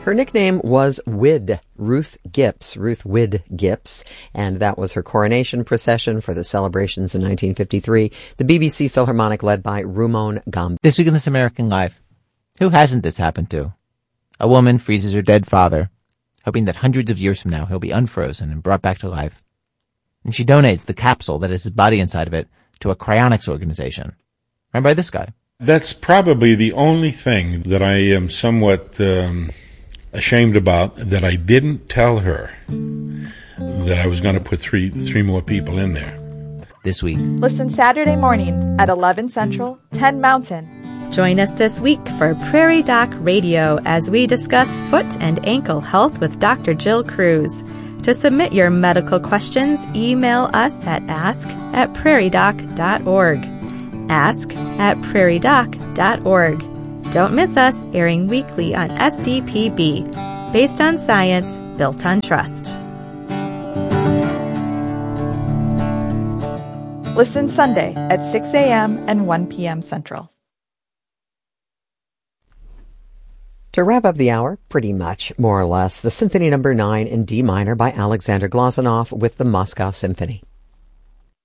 Her nickname was Wid, Ruth Wid Gips, and that was her coronation procession for the celebrations in 1953, the BBC Philharmonic led by Rumon Gamba. This week in This American Life, who hasn't this happened to? A woman freezes her dead father, hoping that hundreds of years from now he'll be unfrozen and brought back to life. And she donates the capsule that has his body inside of it to a cryonics organization, run by this guy. That's probably the only thing that I am somewhat ashamed about, that I didn't tell her that I was going to put three more people in there. This week. Listen Saturday morning at 11 Central, 10 Mountain. Join us this week for Prairie Doc Radio as we discuss foot and ankle health with Dr. Jill Cruz. To submit your medical questions, email us at ask@prairiedoc.org. ask@prairiedoc.org. Don't miss us, airing weekly on SDPB. Based on science, built on trust. Listen Sunday at 6 a.m. and 1 p.m. Central. To wrap up the hour, pretty much, more or less, the Symphony No. 9 in D minor by Alexander Glazunov with the Moscow Symphony.